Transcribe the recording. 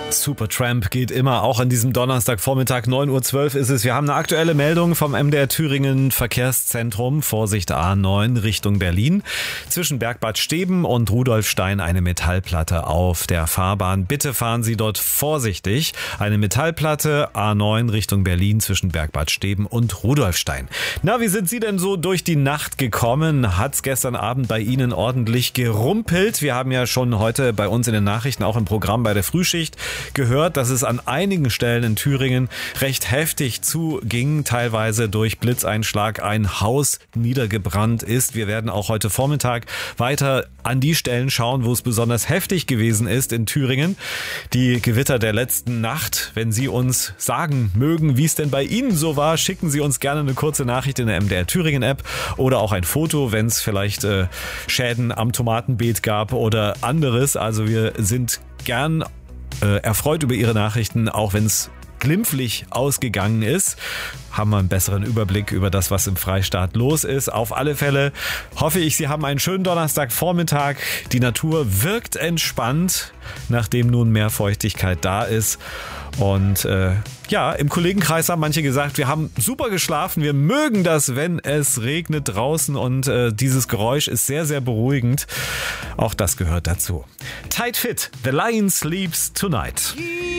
Supertramp geht immer, auch an diesem Donnerstagvormittag, 9:12 Uhr ist es. Wir haben eine aktuelle Meldung vom MDR Thüringen Verkehrszentrum. Vorsicht, A9 Richtung Berlin. Zwischen Bergbad Steben und Rudolfstein eine Metallplatte auf der Fahrbahn. Bitte fahren Sie dort vorsichtig. Eine Metallplatte, A9 Richtung Berlin zwischen Bergbad Steben und Rudolfstein. Na, wie sind Sie denn so durch die Nacht gekommen? Hat's gestern Abend bei Ihnen ordentlich gerumpelt? Wir haben ja schon heute bei uns in den Nachrichten, auch im Programm bei der Frühschicht, gehört, dass es an einigen Stellen in Thüringen recht heftig zuging, teilweise durch Blitzeinschlag ein Haus niedergebrannt ist. Wir werden auch heute Vormittag weiter an die Stellen schauen, wo es besonders heftig gewesen ist in Thüringen. Die Gewitter der letzten Nacht. Wenn Sie uns sagen mögen, wie es denn bei Ihnen so war, schicken Sie uns gerne eine kurze Nachricht in der MDR Thüringen App oder auch ein Foto, wenn es vielleicht Schäden am Tomatenbeet gab oder anderes. Also wir sind gern erfreut über Ihre Nachrichten, auch wenn es glimpflich ausgegangen ist. Haben wir einen besseren Überblick über das, was im Freistaat los ist. Auf alle Fälle hoffe ich, Sie haben einen schönen Donnerstagvormittag. Die Natur wirkt entspannt, nachdem nun mehr Feuchtigkeit da ist. Und im Kollegenkreis haben manche gesagt, wir haben super geschlafen, wir mögen das, wenn es regnet draußen und dieses Geräusch ist sehr, sehr beruhigend. Auch das gehört dazu. Tight Fit, The Lion Sleeps Tonight.